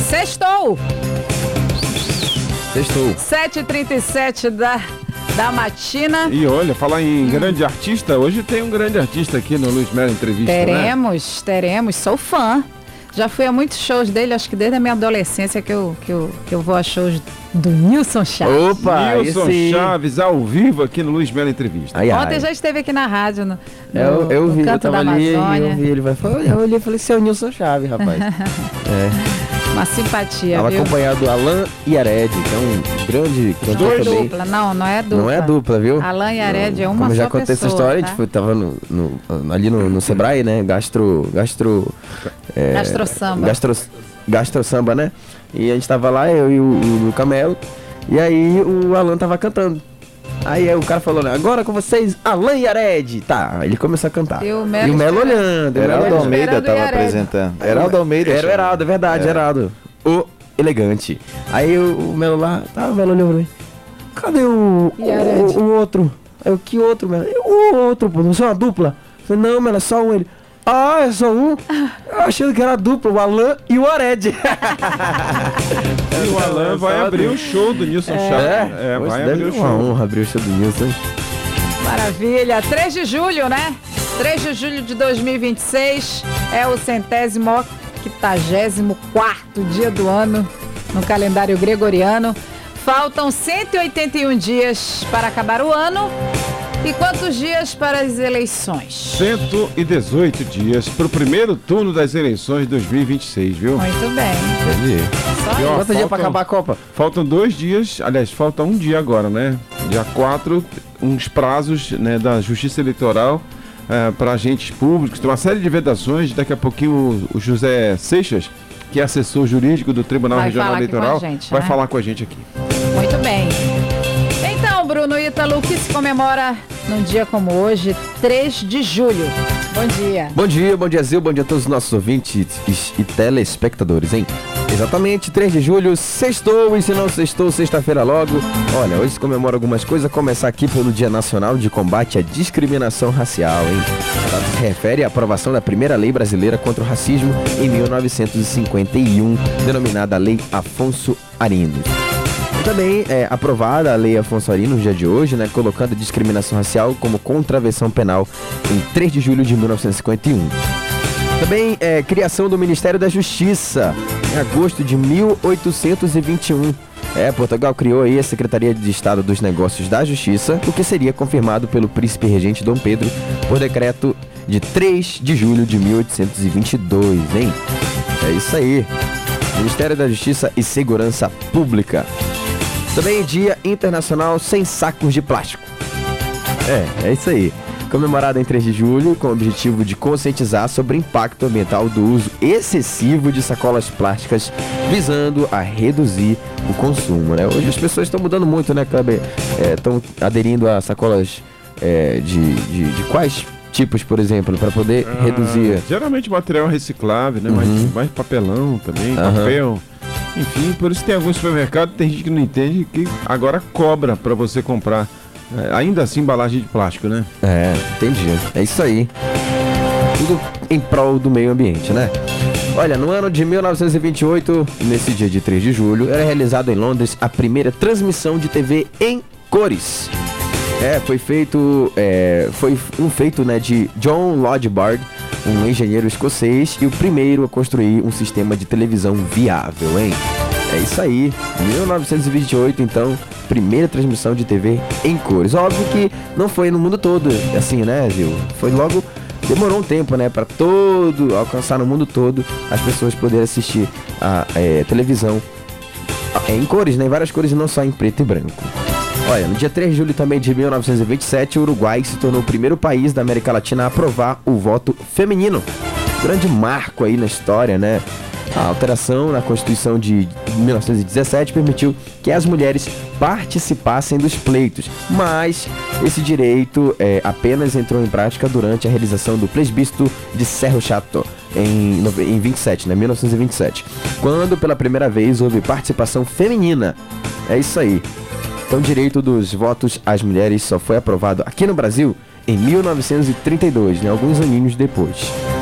Sextou! Sextou. 7h37 da matina. E olha, falar em grande artista, hoje tem um grande artista aqui no Luiz Melo Entrevista, Teremos, sou fã. Já fui a muitos shows dele, acho que desde a minha adolescência que eu vou a shows do Nilson Chaves. Opa, Nilson Chaves ao vivo aqui no Luiz Melo Entrevista. Ontem já esteve aqui na rádio, eu vi, Canto eu tava da ali, Amazônia. eu vi, ele vai falar, eu olhei e falei, seu Nilson Chaves, rapaz. Uma simpatia, Tava viu? acompanhado do Alan Yared, que é um grande cantor Não é também. dupla, não é dupla. Não é dupla, viu? Alan Yared é uma Como eu já só contei essa pessoa, história, tá? a gente tava ali no Sebrae, né? Gastro samba, né? E a gente tava lá, eu e o Camelo, e aí o Alan tava cantando. Aí o cara falou, né? Agora com vocês, Alan Yared. Tá, ele começou a cantar. E o E Melo o Melo olhando. Heraldo Almeida esperando tava Yared. apresentando. Heraldo Almeida. Era o Heraldo, é verdade, Heraldo. O elegante. Aí o Melo lá, tá, o Melo olhou pra mim. Cadê Yared. o outro? Aí eu, que outro, Melo? O outro, pô, não sou uma dupla? Eu falei, não, Melo, é só um. Ele, é só um? Eu achando que era dupla, o Alan e o Yared. E o Alan vai abrir o show do Nilson Chaves. Vai abrir o show. Uma honra abrir o show do Nilson. Maravilha. 3 de julho, né? 3 de julho de 2026 é o 184º dia do ano no calendário gregoriano. Faltam 181 dias para acabar o ano. E quantos dias para as eleições? 118 dias para o primeiro turno das eleições de 2026, viu? Muito bem. Entendi. Só E, ó, Quanto dia pra acabar a Copa? Faltam 2 dias, aliás, falta um dia agora, né? Dia 4, uns prazos, né, da Justiça Eleitoral para agentes públicos, tem uma série de vedações. Daqui a pouquinho o José Seixas, que é assessor jurídico do Tribunal Vai Regional falar aqui com Eleitoral, a gente, vai né? falar com a gente aqui. Muito bem. Então, Bruno Ítalo, o que se comemora num dia como hoje, 3 de julho? Bom dia. Bom dia, Zil, bom dia a todos os nossos ouvintes e telespectadores, hein? Exatamente, 3 de julho, sextou, e se não sextou, sexta-feira logo. Olha, hoje se comemora algumas coisas, começar aqui pelo Dia Nacional de Combate à Discriminação Racial, hein? A data se refere à aprovação da primeira lei brasileira contra o racismo em 1951, denominada Lei Afonso Arinos. Também é aprovada a Lei Afonso Arinos no dia de hoje, né, colocando a discriminação racial como contravenção penal em 3 de julho de 1951. Também é criação do Ministério da Justiça em agosto de 1821. Portugal criou aí a Secretaria de Estado dos Negócios da Justiça, o que seria confirmado pelo príncipe regente Dom Pedro por decreto de 3 de julho de 1822, hein? É isso aí. Ministério da Justiça e Segurança Pública. Também Dia Internacional Sem Sacos de Plástico. É isso aí. Comemorado em 3 de julho com o objetivo de conscientizar sobre o impacto ambiental do uso excessivo de sacolas plásticas, visando a reduzir o consumo, né? Hoje as pessoas estão mudando muito, né, Kleber? Estão aderindo a sacolas de quais tipos, por exemplo, para poder reduzir? Geralmente material reciclável, né? Mais papelão também, papel. Enfim, por isso tem alguns supermercados, tem gente que não entende, que agora cobra para você comprar. Ainda assim, embalagem de plástico, né? Entendi. É isso aí. Tudo em prol do meio ambiente, né? Olha, no ano de 1928, nesse dia de 3 de julho, era realizado em Londres a primeira transmissão de TV em cores. Foi um feito, né, de John Lodbard, um engenheiro escocês e o primeiro a construir um sistema de televisão viável, hein? É isso aí, 1928, então, primeira transmissão de TV em cores. Óbvio que não foi no mundo todo, assim, né, viu? Foi logo, demorou um tempo, né, para alcançar no mundo todo as pessoas poderem assistir a televisão em cores, né, em várias cores e não só em preto e branco. Olha, no dia 3 de julho também de 1927, o Uruguai se tornou o primeiro país da América Latina a aprovar o voto feminino. Grande marco aí na história, né? A alteração na Constituição de 1917 permitiu que as mulheres participassem dos pleitos, mas esse direito apenas entrou em prática durante a realização do plebiscito de Cerro Chato em 1927, quando pela primeira vez houve participação feminina. É isso aí. Então, o direito dos votos às mulheres só foi aprovado aqui no Brasil em 1932, né? Alguns aninhos depois.